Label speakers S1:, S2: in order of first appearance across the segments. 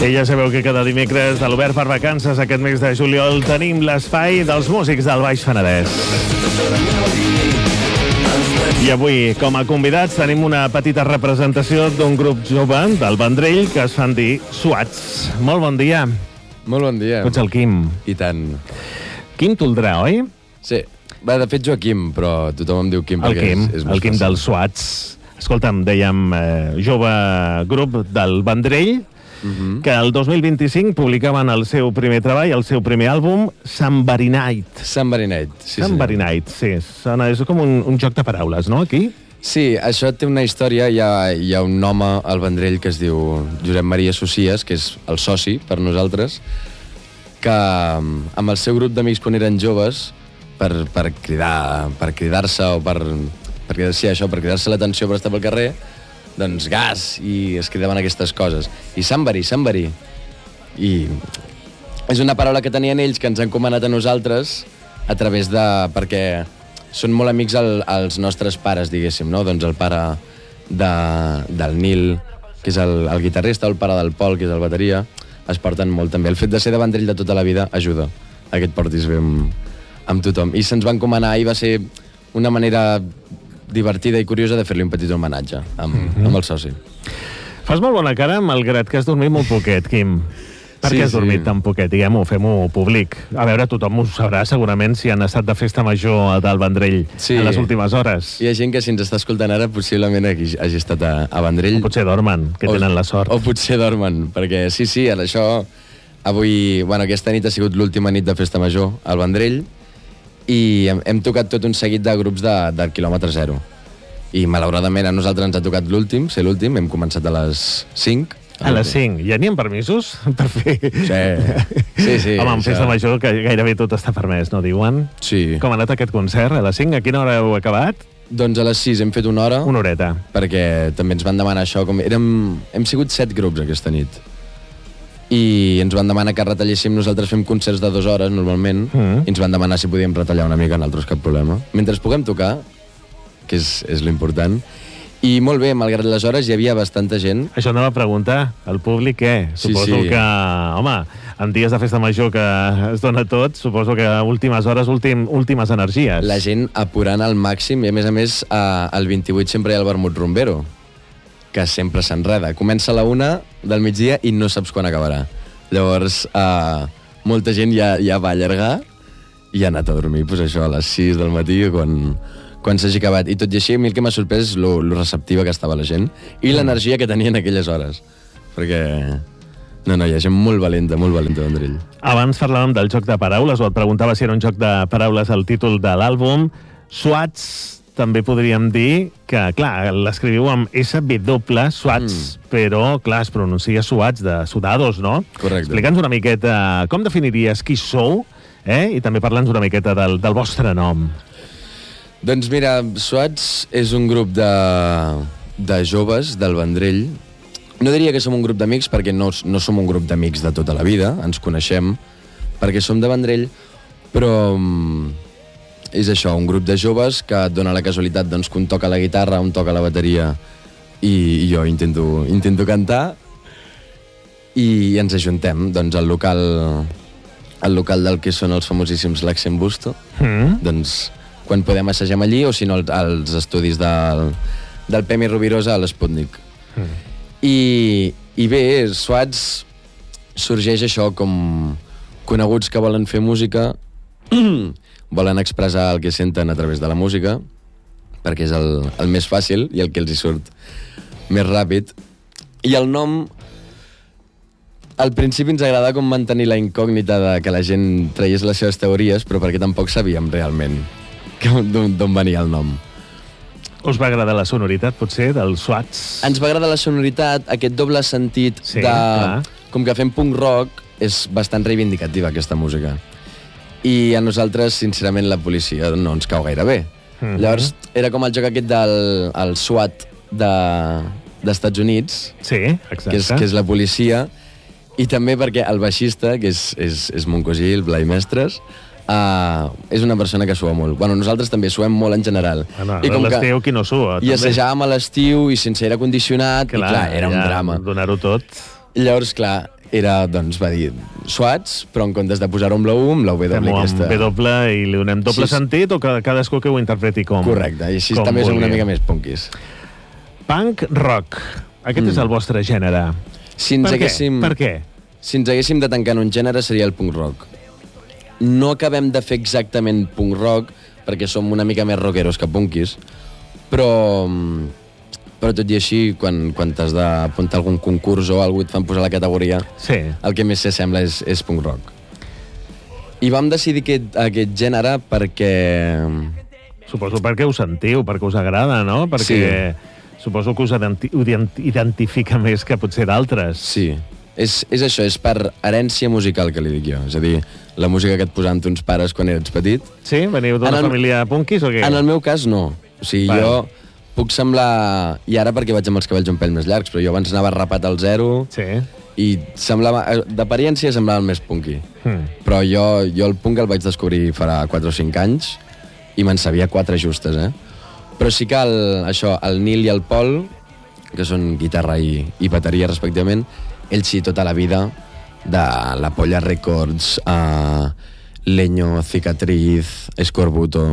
S1: I ja sabeu que cada dimecres de l'Obert per Vacances aquest mes de juliol tenim l'espai dels músics del Baix Penedès. I avui, com a convidats, tenim una petita representació d'un grup jove del Vendrell que es fan dir Suats. Molt bon dia.
S2: Molt bon dia.
S1: Tu ets el Quim.
S2: I tant.
S1: Quim Toldrà, oi?
S2: Sí. Va, de fet, Joaquim, però tothom em diu Quim
S1: el
S2: perquè
S1: Quim,
S2: és més
S1: el Quim
S2: fàcil.
S1: dels Suats. Escolta'm, dèiem jove grup del Vendrell, que el 2025 publicaven el seu primer treball, el seu primer àlbum, Somebody Night.
S2: Somebody Night, sí.
S1: Somebody Night, sí. És com un joc de paraules, no, aquí?
S2: Sí, això té una història. Hi ha un home al Vendrell que es diu Josep Maria Socies, que és el soci per nosaltres, que amb el seu grup d'amics quan eren joves, per cridar-se o per cridar-se l'atenció per estar pel carrer, doncs gas, i es cridaven aquestes coses. I somebody. I és una paraula que tenien ells que ens han comanat a nosaltres a través de... perquè són molt amics els nostres pares, diguéssim, no? Doncs el pare del Nil, que és el guitarrista, el pare del Pol, que és el bateria, es porten molt també. El fet de ser de Vendrell de tota la vida ajuda a que et portis bé amb tothom. I se'ns van encomanar i va ser una manera divertida i curiosa de fer-li un petit homenatge amb el soci.
S1: Fas molt bona cara, malgrat que has dormit molt poquet, Quim. Per què has dormit tan poquet? Diguem-ho, fem-ho públic. A veure, tothom ho sabrà segurament si han estat de festa major del Vendrell en les últimes hores.
S2: Hi ha gent que si ens està escoltant ara possiblement hagi estat a Vendrell.
S1: O potser dormen, que tenen la sort.
S2: O potser dormen, perquè sí, ara això... Avui, aquesta nit ha sigut l'última nit de festa major al Vendrell i hem tocat tot un seguit de grups del quilòmetre zero. I malauradament a nosaltres ens ha tocat ser l'últim, hem començat a les 5.
S1: A les 5? Ja n'hi ha permisos per fer...
S2: Sí.
S1: Home, en festa major que gairebé tot està permès, no diuen?
S2: Sí.
S1: Com ha anat aquest concert? A les 5? A quina hora heu acabat?
S2: Doncs a les 6 hem fet una hora.
S1: Una horeta.
S2: Perquè també ens van demanar això. Hem sigut 7 grups aquesta nit. I ens van demanar que retalléssim. Nosaltres fem concerts de 2 hores, normalment, i ens van demanar si podíem retallar una mica, nosaltres cap problema. Mentre puguem tocar, que és l'important. I molt bé, malgrat les hores hi havia bastanta gent.
S1: Això anava a preguntar, el públic què? Suposo que, home, en dies de festa major que es dona tot, suposo que a últimes hores, últimes energies.
S2: La gent apurant al màxim, i a més, al 28 sempre hi ha el vermut rumbero, que sempre s'enreda. Comença a la 1 del migdia i no saps quan acabarà. Llavors, molta gent ja va allargar i ha anat a dormir, això, a les 6 del matí, quan s'hagi acabat. I tot i així, a mi el que m'ha sorprès és lo receptiva que estava la gent i l'energia que tenien aquelles hores. Perquè... No, hi ha gent molt valenta Vendrell.
S1: Abans parlàvem del joc de paraules, o et preguntava si era un joc de paraules el títol de l'àlbum. Suats, també podríem dir que, clar, l'escriviu amb SW, Suats, però, clar, es pronuncia Suats de sudados, no?
S2: Correcte.
S1: Explica'ns una miqueta com definiries qui sou, i també parla'ns una miqueta del vostre nom.
S2: Doncs mira, Suats és un grup de joves del Vendrell. No diria que som un grup d'amics, perquè no som un grup d'amics de tota la vida, ens coneixem, perquè som de Vendrell, però és això, un grup de joves que et dona la casualitat doncs, que un toca la guitarra, un toca la bateria i jo intento cantar i ens ajuntem doncs, al local del que són els famosíssims l'Accent Busto. Doncs quan podem assagem allí, o si no als estudis del Pemi Rovirosa a l'Sputnik. I bé, Suats sorgeix això com coneguts que volen fer música, volen expressar el que senten a través de la música, perquè és el més fàcil i el que els hi surt més ràpid. I el nom, al principi ens agrada com mantenir la incògnita de que la gent traiés les seves teories, però perquè tampoc sabíem realment d'on venia el nom.
S1: Us va agradar la sonoritat, potser, dels Suats?
S2: Ens va agradar la sonoritat, aquest doble sentit com que fem punk rock, és bastant reivindicativa aquesta música. I a nosaltres, sincerament, la policia no ens cau gaire bé. Llavors, era com el joc aquest del SWAT d'Estats Units,
S1: que
S2: és la policia, i també perquè el baixista, que és mon cosí, el Blai Mestres, és una persona que sua molt. Bueno, nosaltres també suem molt en general.
S1: I com l'estiu, qui no sua?
S2: I assajàvem a l'estiu i sense aire condicionat, i clar, era un drama.
S1: Donar-ho tot.
S2: Llavors, clar, era, doncs, va dir Swats, però en comptes de posar-ho amb la U, amb la W aquesta.
S1: Amb W i li donem doble sentit o cadascú que ho interpreti com...
S2: Correcte, i així també és una mica més punkis.
S1: Punk rock. Aquest és el vostre gènere. Per què?
S2: Si ens haguéssim de tancar en un gènere seria el punk rock. No acabem de fer exactament punk rock perquè som una mica més rockeros que punkis, però tot i així, quan t'has d'apuntar a algun concurs o alguna cosa et fan posar la categoria,
S1: sí,
S2: el que més s'assembla és punk rock. I vam decidir aquest gènere perquè...
S1: Suposo perquè ho sentiu, perquè us agrada, no? Perquè suposo que us identifica més que potser d'altres.
S2: Sí, és això, és per herència musical que li dic jo. És a dir, la música que et posaven uns pares quan eres petit.
S1: Sí? Veniu d'una família punkis o què?
S2: En el meu cas, no. O sigui, jo puc semblar... I ara perquè vaig amb els cabells un pèl més llargs, però jo abans anava rapat al zero i semblava... D'apariència semblava el més punky. Però jo el punk el vaig descobrir farà 4 o 5 anys i me'n sabia 4 justes, Però sí que el Nil i el Pol, que són guitarra i bateria respectivament, ells sí tota la vida, de La Polla Records, Leño, Cicatriz, Escorbuto...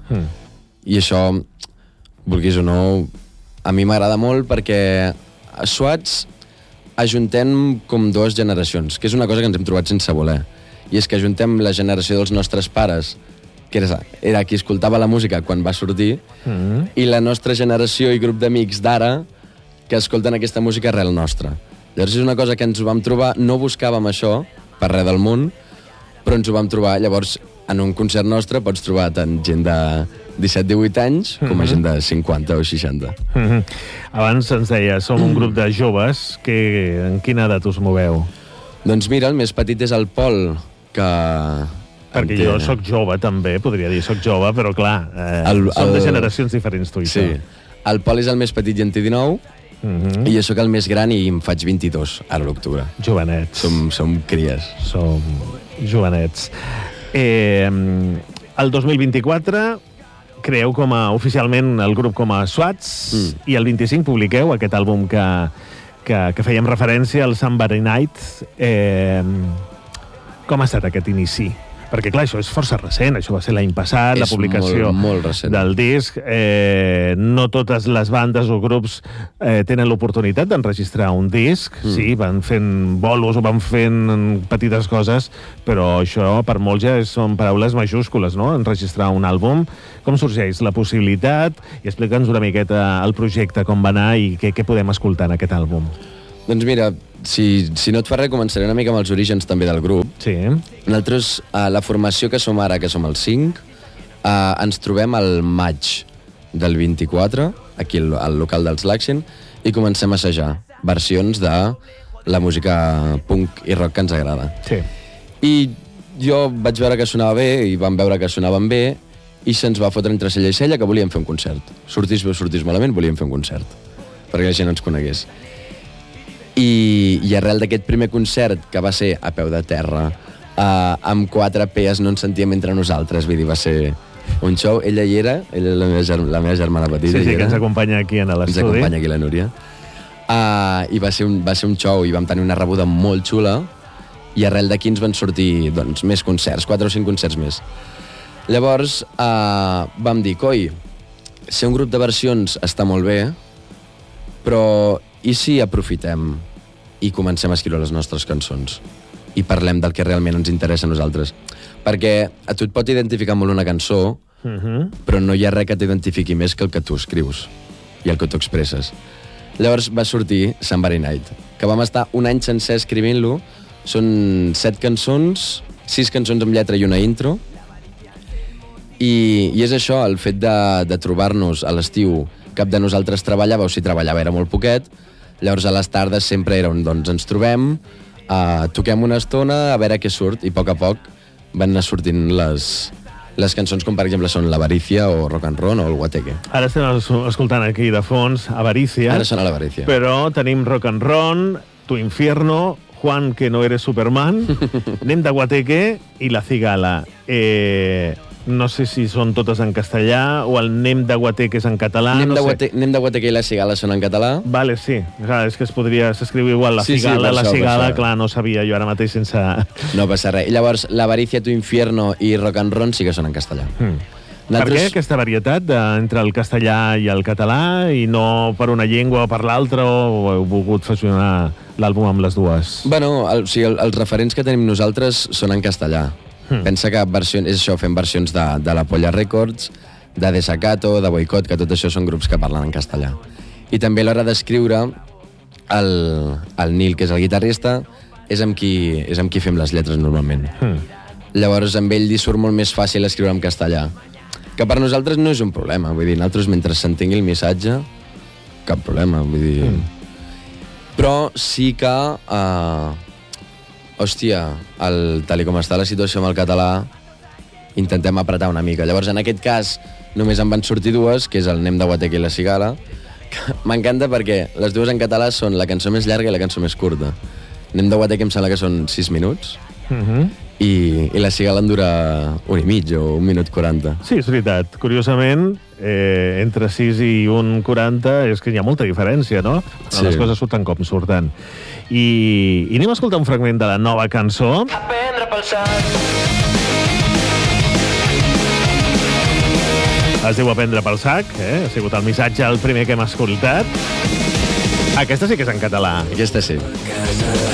S2: I això, vulguis o no, a mi m'agrada molt perquè a Swats ajuntem com 2 generacions, que és una cosa que ens hem trobat sense voler. I és que ajuntem la generació dels nostres pares, que era qui escoltava la música quan va sortir, i la nostra generació i grup d'amics d'ara que escolten aquesta música arrel nostra. Llavors és una cosa que ens ho vam trobar, no buscàvem això per res del món, però ens ho vam trobar. Llavors, en un concert nostre pots trobar tant gent de 17-18 anys com a gent de 50 o 60.
S1: Abans ens deia, som un grup de joves. En quina edat us moveu?
S2: Doncs mira, el més petit és el Pol, que...
S1: Perquè jo sóc jove també, podria dir, sóc jove, però clar, som de generacions diferents, tu i tu.
S2: Sí, el Pol és el més petit i en té 19, i jo sóc el més gran i em faig 22, ara a l'octubre.
S1: Jovenets.
S2: Som cries.
S1: Som jovenets. El 2024 creeu oficialment el grup com a Swats i el 25 publiqueu aquest àlbum que fèiem referència, el Somebody Night. Com ha estat aquest inici? Perquè, clar, això és força recent, això va ser l'any passat, la publicació
S2: molt
S1: del disc. No totes les bandes o grups tenen l'oportunitat d'enregistrar un disc. Sí, van fent bolos o van fent petites coses, però això per molts ja són paraules majúscules, no?, enregistrar un àlbum. Com sorgeix la possibilitat? I explica'ns una miqueta el projecte, com va anar i què podem escoltar en aquest àlbum.
S2: Doncs mira, si no et fa res, començaré una mica amb els orígens també del grup.
S1: Sí.
S2: Nosaltres, la formació que som ara, que som el 5, ens trobem al maig del 24, aquí al local dels Laxin, i comencem a assajar versions de la música punk i rock que ens agrada.
S1: Sí.
S2: I jo vaig veure que sonava bé, i vam veure que sonaven bé, i se'ns va fotre entre cella i cella que volíem fer un concert. Sortís bé o sortís malament, volíem fer un concert, perquè la gent ens conegués. I arrel d'aquest primer concert, que va ser a peu de terra, amb 4 pees, no ens sentíem entre nosaltres, vull dir, va ser un show. Ella hi era, ella és la meva germana petita.
S1: Sí, que ens acompanya aquí en l'estudi.
S2: Ens acompanya aquí la Núria. I va ser un show, i vam tenir una rebuda molt xula, i arrel d'aquí ens van sortir més concerts, 4 o 5 concerts més. Llavors vam dir, coi, ser un grup de versions està molt bé, però i si aprofitem i comencem a escriure les nostres cançons i parlem del que realment ens interessa a nosaltres? Perquè a tu et pot identificar molt una cançó, però no hi ha res que t'identifiqui més que el que tu escrius i el que tu expresses. Llavors va sortir Somebody Night, que vam estar un any sencer escrivint-lo. Són 7 cançons, 6 cançons amb lletra i una intro, i és això, el fet de trobar-nos a l'estiu. Cap de nosaltres treballava, o si treballava era molt poquet. Llavors a les tardes sempre era on ens trobem, toquem una estona a veure què surt, i a poc van anar sortint les cançons, com per exemple són l'Avarícia o Rock and Roll o el Guateque.
S1: Ara estem escoltant aquí de fons Avarícia.
S2: Ara sona l'Avarícia.
S1: Però tenim Rock and Roll, Tu Infierno, Juan que no eres Superman, anem de Guateque i La Cigala. no sé si són totes en castellà, o el Nem de Guateque és en català,
S2: Nem
S1: no
S2: de
S1: sé.
S2: Nem de Guateque i la Cigala són en català.
S1: Vale, sí. Clar, és que s'escriu igual la Cigala, la Cigala, clar, no sabia jo ara mateix sense...
S2: No passa res. I llavors, l'Avaricia tu infierno i Rock and Ron sí que són en castellà.
S1: Per què aquesta varietat entre el castellà i el català, i no per una llengua o per l'altra, o heu volgut fusionar l'àlbum amb les dues?
S2: Bueno, els referents que tenim nosaltres són en castellà. Pensa que és això, fem versions de la Polla Records, de Desacato, de Boicot, que tot això són grups que parlen en castellà. I també a l'hora d'escriure, el Nil, que és el guitarrista, és amb qui fem les lletres normalment. Llavors, amb ell li surt molt més fàcil escriure en castellà. Que per nosaltres no és un problema, vull dir, nosaltres mentre s'entengui el missatge, cap problema, vull dir... Però sí que... hòstia, tal com està la situació amb el català, intentem apretar una mica. Llavors, en aquest cas, només en van sortir dues, que és el Nem de Guateque i la Cigala. M'encanta perquè les dues en català són la cançó més llarga i la cançó més curta. Nem de Guateque em sembla que són 6 minuts, i la Cigala en dura 1 i mig o 1 minut 40.
S1: Sí, és veritat. Curiosament, entre 6 i 1:40 és que hi ha molta diferència, no?
S2: Sí.
S1: Les coses surten com surten. I anem a escoltar un fragment de la nova cançó.
S3: Aprendre pel sac.
S1: Es diu Aprendre pel sac, ha sigut el missatge el primer que hem escoltat. Aquesta sí que és en català.
S2: Aquesta sí.